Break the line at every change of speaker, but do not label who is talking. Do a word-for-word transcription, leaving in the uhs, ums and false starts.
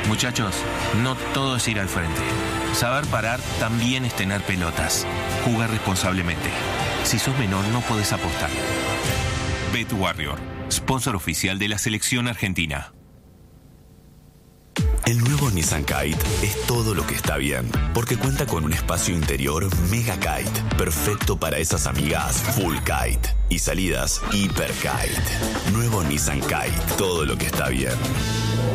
Muchachos, no todo es ir al frente. Saber parar también es tener pelotas. Jugar responsablemente. Si sos menor, no podés apostar. Bet Warrior, sponsor oficial de la selección argentina.
El nuevo Nissan Kite es todo lo que está bien, porque cuenta con un espacio interior Mega Kite, perfecto para esas amigas Full Kite y salidas Hyper Kite. Nuevo Nissan Kite, todo lo que está bien.